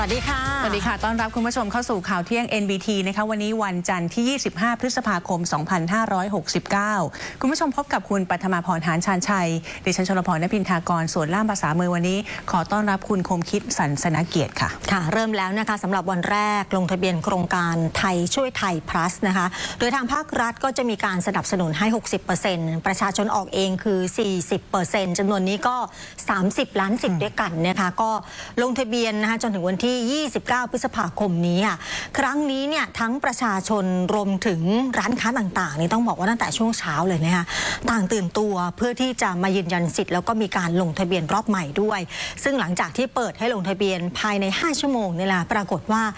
วัสดีค่ะสวัสดีค่ะต้อนรับคุณผู้ชมเข้าสู่ข่าวเที่ยง NBT นะคะวันนี้วันจันทร์ที่ 25 พฤษภาคม 2569 คุณผู้ชมพบกับคุณปัทมาพร หานชาญชัยดิฉันชลพร ณพินทากรส่วนล่ามภาษามือวันนี้ขอต้อนรับคุณคมคิดสันสนเกียรติค่ะเริ่มแล้วนะคะสำหรับวันแรกลงทะเบียนโครงการไทยช่วยไทย plus นะคะโดยทางภาครัฐก็จะมีการสนับสนุนให้ 60% ประชาชนออกเองคือ 40% จำนวนนี้ก็ 30 ล้านสิทธิ์ด้วยกันนะคะก็ลงทะเบียนนะคะจนถึงวันที่ 29 พฤษภาคมนี้ค่ะครั้งนี้เนี่ยทั้งประชาชนรวมถึงร้านค้าต่างๆนี่ต้องบอกว่าตั้งแต่ช่วงเช้าเลยนะคะต่างตื่นตัวเพื่อที่จะมายืนยันสิทธิ์แล้วก็มีการลงทะเบียนรอบใหม่ด้วยซึ่งหลังจากที่เปิดให้ลงทะเบียนภายใน5 ชั่วโมงนี่แหละปรากฏว่า